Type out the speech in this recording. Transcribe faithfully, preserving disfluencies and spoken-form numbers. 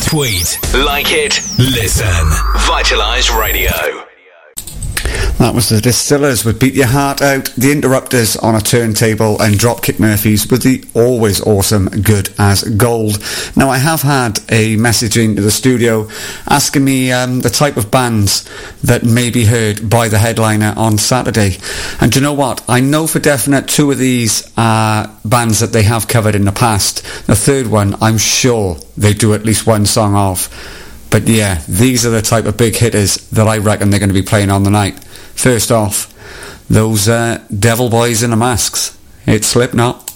Tweet, like it, listen. Vitalise Radio. That was the Distillers with Beat Your Heart Out, the Interrupters on a turntable, and Dropkick Murphys with the always awesome Good as Gold. Now, I have had a message into the studio asking me um, the type of bands that may be heard by the headliner on Saturday. And do you know what? I know for definite two of these are bands that they have covered in the past. The third one, I'm sure they do at least one song of. But yeah, these are the type of big hitters that I reckon they're going to be playing on the night. First off, those uh, devil boys in the masks. It's Slipknot.